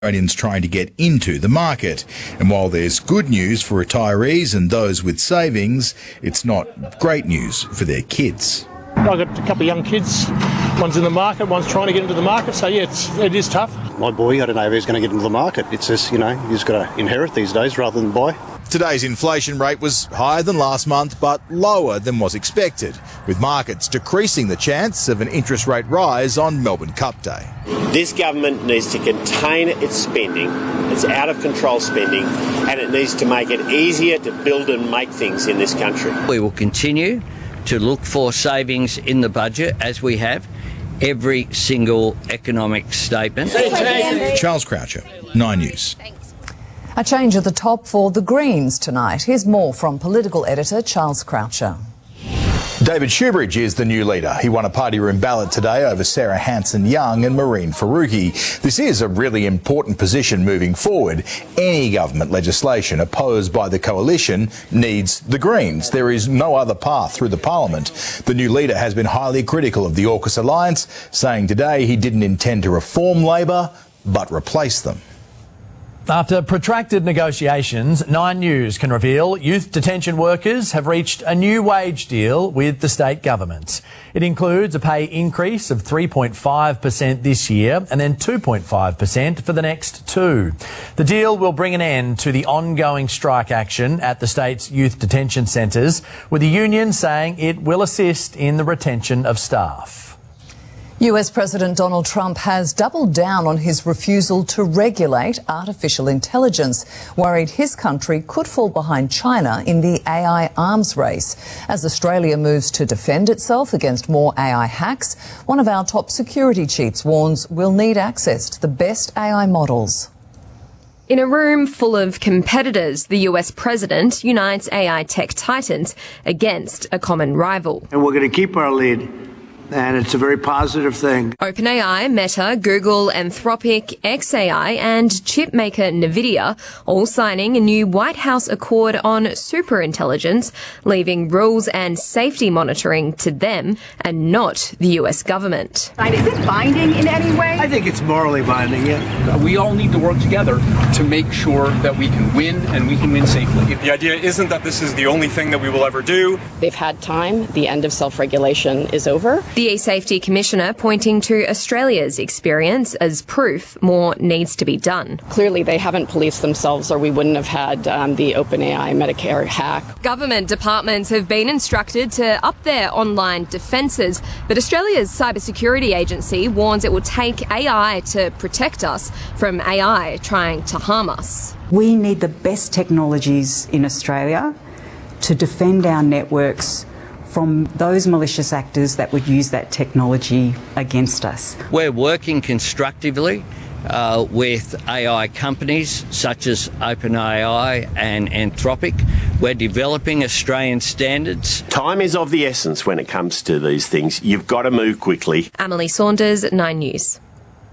Australians trying to get into the market. And while there's good news for retirees and those with savings, it's not great news for their kids. I've got a couple of young kids. One's in the market, one's trying to get into the market. So, yeah, it is tough. My boy, I don't know if he's going to get into the market. It's just, you just got to inherit these days rather than buy. Today's inflation rate was higher than last month, but lower than was expected, with markets decreasing the chance of an interest rate rise on Melbourne Cup Day. This government needs to contain its spending, its out of control spending, and it needs to make it easier to build and make things in this country. We will continue to look for savings in the budget, as we have every single economic statement. Charles Croucher, 9 News. A change at the top for the Greens tonight. Here's more from political editor Charles Croucher. David Shoebridge is the new leader. He won a party room ballot today over Sarah Hanson-Young and Maureen Faruqi. This is a really important position moving forward. Any government legislation opposed by the coalition needs the Greens. There is no other path through the parliament. The new leader has been highly critical of the AUKUS alliance, saying today he didn't intend to reform Labor, but replace them. After protracted negotiations, 9 News can reveal youth detention workers have reached a new wage deal with the state government. It includes a pay increase of 3.5% this year and then 2.5% for the next 2. The deal will bring an end to the ongoing strike action at the state's youth detention centres, with the union saying it will assist in the retention of staff. US President Donald Trump has doubled down on his refusal to regulate artificial intelligence, worried his country could fall behind China in the AI arms race. As Australia moves to defend itself against more AI hacks, one of our top security chiefs warns we'll need access to the best AI models. In a room full of competitors, the US president unites AI tech titans against a common rival. And we're going to keep our lead. And it's a very positive thing. OpenAI, Meta, Google, Anthropic, xAI and chipmaker Nvidia all signing a new White House accord on superintelligence, leaving rules and safety monitoring to them and not the US government. Is it binding in any way? I think it's morally binding, yeah. We all need to work together to make sure that we can win and we can win safely. The idea isn't that this is the only thing that we will ever do. They've had time. The end of self-regulation is over. The E-Safety Commissioner pointing to Australia's experience as proof more needs to be done. Clearly they haven't policed themselves or we wouldn't have had the OpenAI Medicare hack. Government departments have been instructed to up their online defences, but Australia's cybersecurity agency warns it will take AI to protect us from AI trying to harm us. We need the best technologies in Australia to defend our networks from those malicious actors that would use that technology against us. We're working constructively with AI companies such as OpenAI and Anthropic. We're developing Australian standards. Time is of the essence when it comes to these things. You've got to move quickly. Emily Saunders, 9 News.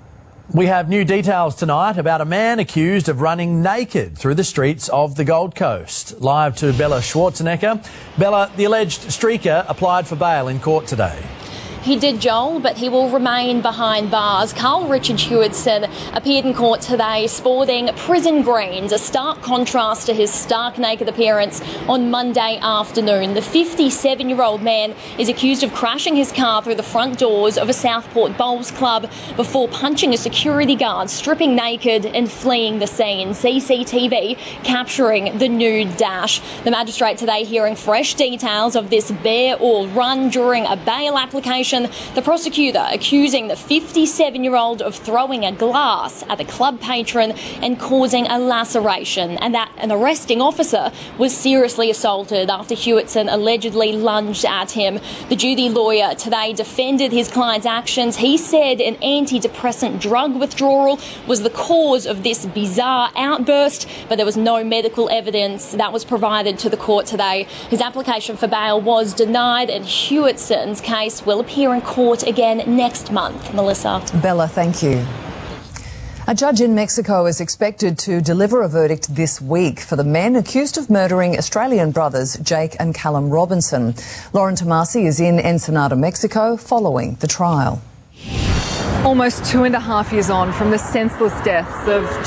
We have new details tonight about a man accused of running naked through the streets of the Gold Coast. Live to Bella Schwarzenegger. Bella, the alleged streaker applied for bail in court today. He did, Joel, but he will remain behind bars. Carl Richard Hewitson appeared in court today sporting prison greens, a stark contrast to his stark naked appearance on Monday afternoon. The 57-year-old man is accused of crashing his car through the front doors of a Southport Bowls club before punching a security guard, stripping naked and fleeing the scene. CCTV capturing the nude dash. The magistrate today hearing fresh details of this bare all run during a bail application. The prosecutor accusing the 57-year-old of throwing a glass at the club patron and causing a laceration, and that an arresting officer was seriously assaulted after Hewitson allegedly lunged at him. The duty lawyer today defended his client's actions. He said an antidepressant drug withdrawal was the cause of this bizarre outburst, but there was no medical evidence that was provided to the court today. His application for bail was denied, and Hewitson's case will appear in court again next month. Melissa. Bella, thank you. A judge in Mexico is expected to deliver a verdict this week for the men accused of murdering Australian brothers Jake and Callum Robinson. Lauren Tomasi is in Ensenada, Mexico, following the trial. Almost 2.5 years on from the senseless deaths of